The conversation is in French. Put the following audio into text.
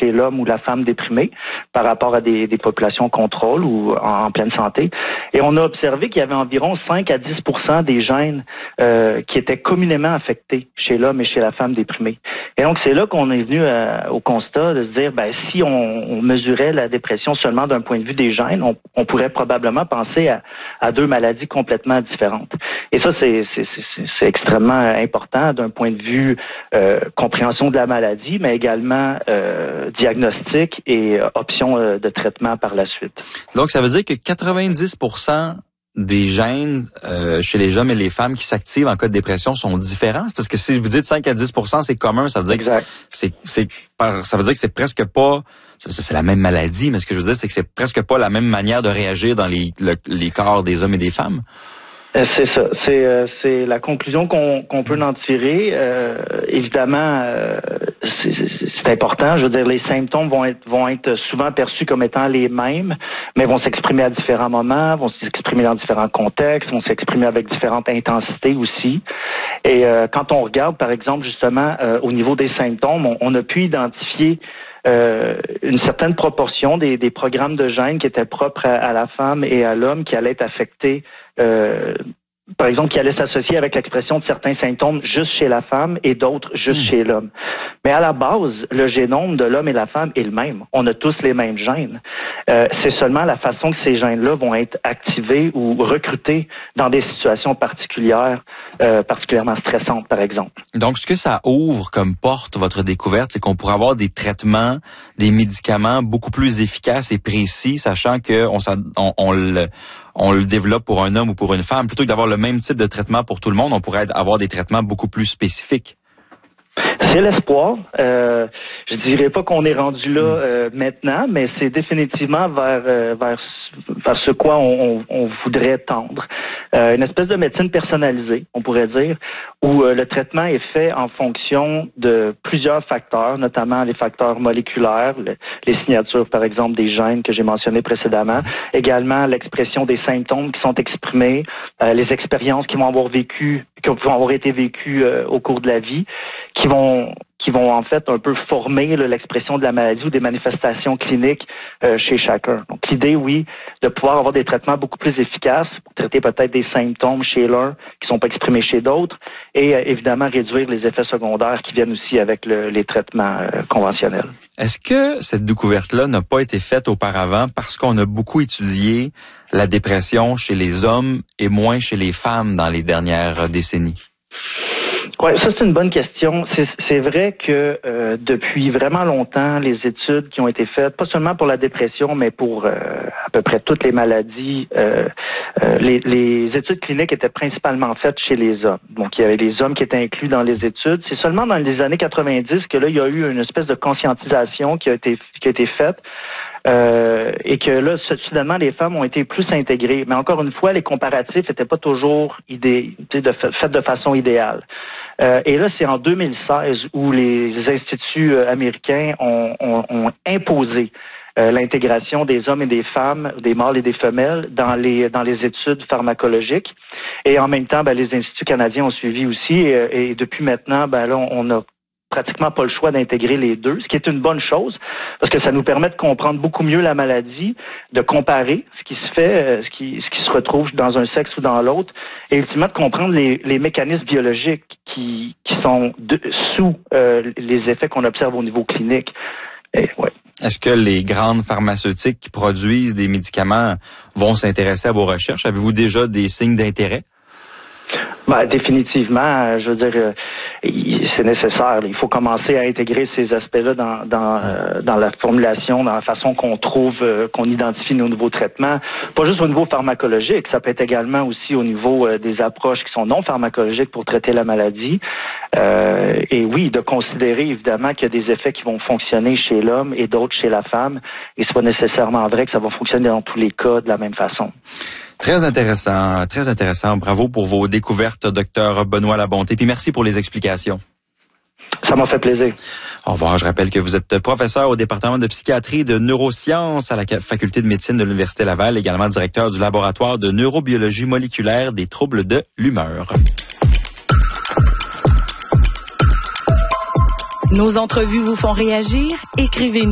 chez l'homme ou la femme déprimé par rapport à des populations contrôle ou en pleine santé. Et on a observé qu'il y avait environ 5 à 10% des gènes qui étaient communément affectés chez l'homme et chez la femme déprimée. Et donc, c'est là qu'on est venu au constat de se dire, si on mesurait la dépression seulement d'un point de vue des gènes, on pourrait probablement penser à deux maladies complètement différentes. Et ça, c'est extrêmement important d'un point de vue compréhension de la maladie, mais également diagnostic et options de traitement par la suite. Donc, ça veut dire que 90% des gènes chez les hommes et les femmes qui s'activent en cas de dépression sont différents? Parce que si vous dites 5 à 10%, c'est commun, ça veut dire exact. Ça veut dire que c'est presque pas... C'est la même maladie, mais ce que je veux dire, c'est que c'est presque pas la même manière de réagir dans les corps des hommes et des femmes. C'est ça. C'est la conclusion qu'on peut en tirer. Évidemment, c'est important. Je veux dire, les symptômes vont être souvent perçus comme étant les mêmes, mais vont s'exprimer à différents moments, vont s'exprimer dans différents contextes, vont s'exprimer avec différentes intensités aussi. Et quand on regarde, par exemple, justement, au niveau des symptômes, on a pu identifier une certaine proportion des programmes de gènes qui étaient propres à la femme et à l'homme qui allaient être affectés, par exemple, qui allaient s'associer avec l'expression de certains symptômes juste chez la femme et d'autres juste chez l'homme. Mais à la base, le génome de l'homme et la femme est le même. On a tous les mêmes gènes. C'est seulement la façon que ces gènes-là vont être activés ou recrutés dans des situations particulières, particulièrement stressantes, par exemple. Donc, ce que ça ouvre comme porte, votre découverte, c'est qu'on pourrait avoir des traitements, des médicaments beaucoup plus efficaces et précis, sachant que on le développe pour un homme ou pour une femme. Plutôt que d'avoir le même type de traitement pour tout le monde, on pourrait avoir des traitements beaucoup plus spécifiques. C'est l'espoir. Je dirais pas qu'on est rendu là maintenant, mais c'est définitivement vers ce quoi on voudrait tendre. Une espèce de médecine personnalisée, on pourrait dire, où le traitement est fait en fonction de plusieurs facteurs, notamment les facteurs moléculaires, les signatures, par exemple, des gènes que j'ai mentionnés précédemment, également l'expression des symptômes qui sont exprimés, les expériences qui vont avoir été vécues au cours de la vie, qui vont en fait un peu former l'expression de la maladie ou des manifestations cliniques chez chacun. Donc l'idée, oui, de pouvoir avoir des traitements beaucoup plus efficaces pour traiter peut-être des symptômes chez l'un qui sont pas exprimés chez d'autres et évidemment réduire les effets secondaires qui viennent aussi avec les traitements conventionnels. Est-ce que cette découverte-là n'a pas été faite auparavant parce qu'on a beaucoup étudié la dépression chez les hommes et moins chez les femmes dans les dernières décennies? Ouais, ça c'est une bonne question. C'est vrai que depuis vraiment longtemps, les études qui ont été faites, pas seulement pour la dépression, mais pour à peu près toutes les maladies, les études cliniques étaient principalement faites chez les hommes. Donc il y avait les hommes qui étaient inclus dans les études. C'est seulement dans les années 90 que là il y a eu une espèce de conscientisation qui a été faite. Et que là, soudainement, les femmes ont été plus intégrées. Mais encore une fois, les comparatifs n'étaient pas toujours faits de façon idéale. Et là, c'est en 2016 où les instituts américains ont imposé l'intégration des hommes et des femmes, des mâles et des femelles dans les études pharmacologiques. Et en même temps, les instituts canadiens ont suivi aussi. Et depuis maintenant, là, on a pratiquement pas le choix d'intégrer les deux, ce qui est une bonne chose, parce que ça nous permet de comprendre beaucoup mieux la maladie, de comparer ce qui se fait, ce qui se retrouve dans un sexe ou dans l'autre, et ultimement de comprendre les mécanismes biologiques qui sont sous les effets qu'on observe au niveau clinique. Et, ouais. Est-ce que les grandes pharmaceutiques qui produisent des médicaments vont s'intéresser à vos recherches? Avez-vous déjà des signes d'intérêt? Définitivement, je veux dire, c'est nécessaire. Il faut commencer à intégrer ces aspects-là dans la formulation, dans la façon qu'on trouve, qu'on identifie nos nouveaux traitements. Pas juste au niveau pharmacologique, ça peut être également aussi au niveau des approches qui sont non pharmacologiques pour traiter la maladie. Et oui, de considérer évidemment qu'il y a des effets qui vont fonctionner chez l'homme et d'autres chez la femme. Et c'est pas nécessairement vrai que ça va fonctionner dans tous les cas de la même façon. Très intéressant, très intéressant. Bravo pour vos découvertes, Dr Benoît Labonté. Puis merci pour les explications. Ça m'a fait plaisir. Au revoir. Je rappelle que vous êtes professeur au département de psychiatrie et de neurosciences à la faculté de médecine de l'Université Laval, également directeur du laboratoire de neurobiologie moléculaire des troubles de l'humeur. Nos entrevues vous font réagir? Écrivez-nous.